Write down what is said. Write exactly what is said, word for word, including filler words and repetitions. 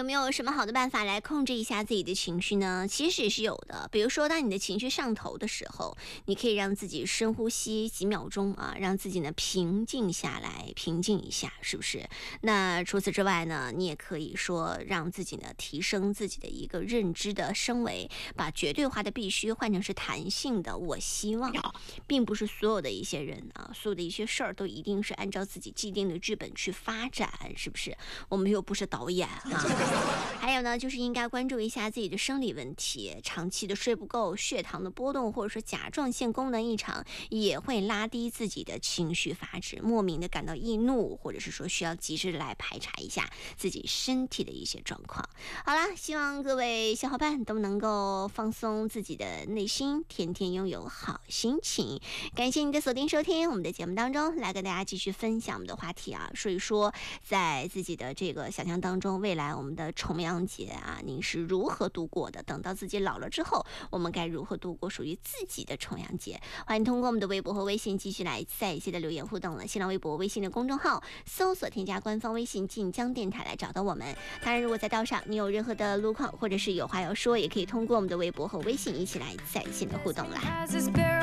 有没有什么好的办法来控制一下自己的情绪呢？其实也是有的。比如说，当你的情绪上头的时候，你可以让自己深呼吸几秒钟啊，让自己呢平静下来，平静一下，是不是？那除此之外呢，你也可以说让自己呢提升自己的一个认知的升维，把绝对化的必须换成是弹性的我希望，并不是所有的一些人啊，所有的一些事儿都一定是按照自己既定的剧本去发展，是不是？我们又不是导演啊。还有呢，就是应该关注一下自己的生理问题，长期的睡不够、血糖的波动，或者说甲状腺功能异常，也会拉低自己的情绪阀值，莫名的感到易怒，或者是说需要及时来排查一下自己身体的一些状况。好啦，希望各位小伙伴都能够放松自己的内心，天天拥有好心情。感谢你的锁定收听，我们的节目当中来跟大家继续分享我们的话题啊，所以说在自己的这个想象当中，未来我们的重阳节啊，您是如何度过的？等到自己老了之后，我们该如何度过属于自己的重阳节？欢迎通过我们的微博和微信继续来在一些的留言互动了。新浪微博、微信的公众号搜索添加官方微信晋江电台来找到我们。当然，如果在道上你有任何的路况或者是有话要说，也可以通过我们的微博和微信一起来在线的互动啦。